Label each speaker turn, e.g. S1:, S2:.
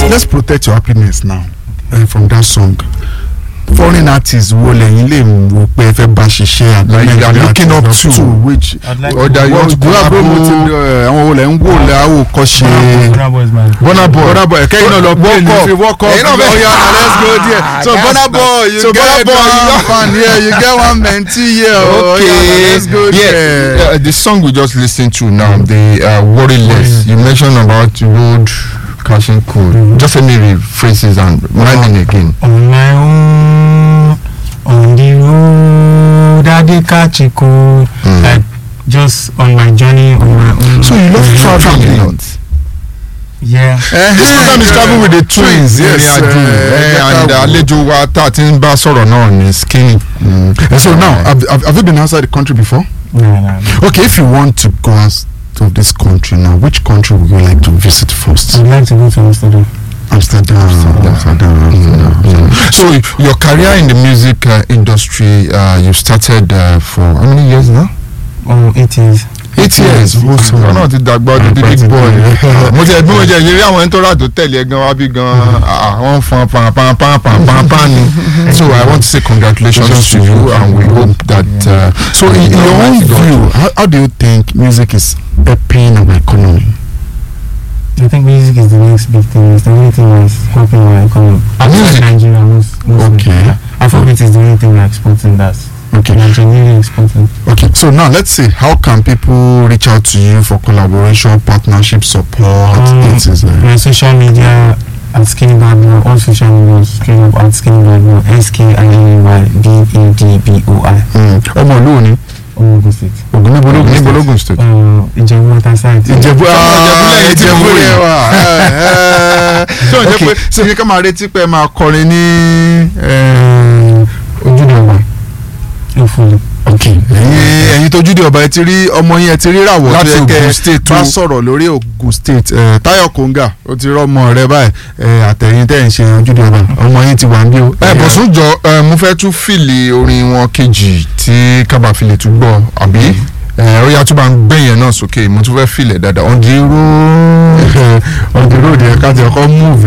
S1: let's protect your happiness now from that song. Foreign artists wo lẹ́yìn lè wò pé ẹ fẹ́ bá ṣiṣẹ́
S2: like you are looking up to
S1: which
S2: other you want to collaborate
S1: àwọn wo lẹ́ ń wò lẹ́ àwò kọ́ ṣe Burna Boy kẹ́yìn náà lọ play ní fi work up let's go there so Burna Boy you get one fan here you get one mentee here let's go there.
S2: The song we just listened to now, the Worry Less, you mentioned about the road cashing code. Just let me rephrase and rhyming again.
S3: On my own, on the road, I did catch a code. Like just on my journey, on my own.
S2: So you love traveling a lot.
S3: Yeah.
S2: This program is traveling with the twins. Yes. And Alejo wa ta ti ń bá sọ̀rọ̀ náà ni Skinny.
S1: So now, have you been outside the country before?
S3: No.
S1: Okay, if you want to go out of this country now, which country would you like to visit first?
S3: I'd like to go to Amsterdam.
S1: Amsterdam.
S2: So your career in the music industry, you started for how many years now?
S3: 8 years.
S2: 8 years. Ọ̀nà ti dàgbà the big boy. Mo ti ẹ̀gbọ́n mo jẹ́ ìrírí àwọn ẹ̀ńtọ́rà tó tẹ̀lé gan wá bí gan àwọn fan ni. So I want to say congratulations to you and we hope that.
S1: So in your own view, how do you think music is helping our economy?
S3: I think music is the next big thing. It's the only thing that's helping our economy.
S2: Music?
S3: Nigeria most.
S1: Okay.
S3: Afrobeat is the only thing we're exporting that's.
S1: Okay.
S3: Nigeria exporting.
S1: Okay. So now let's see. How can people reach out to you for collaboration, partnership, support?
S3: My social media at Skinny Bad Boy, all social media straight up at Skinny Bad Boy, SKINNYBADBOI.
S1: Ọmọ ìlú ni.
S3: Ogun State.
S2: Ogun State.
S3: Ìjẹ̀bú water side.
S1: Ìjẹ̀bú rẹ̀ wà. So ǹjẹ́ pé ṣé ní ká máa retí pé ẹ máa kọrin ní
S3: Ojúde Ọba. Hopefully.
S1: Okay. Ẹ̀yin tó Ojúde Ọba ẹ ti rí ọmọ yín ẹ ti rí ràwọ̀ tó yẹ kẹ́ bá sọ̀rọ̀ lórí Ogun State. Táyọ̀ Kóńgà ó ti rọ́mọ rẹ báyìí àtẹ̀yìn tẹ̀ ń ṣe Ojúde Ọba ọmọ yín ti wà ń bí o.
S2: Bọ̀sùn jọ mo fẹ́ tún fìlì orin wọn kejì tí kábàfilẹ̀ tún gbọ́ àbí ó yà tún bá ń gbé yẹn náà sókè mo tún fẹ́ fìlẹ̀ dáadáa on the road
S1: yẹn ká ti ọkọ move.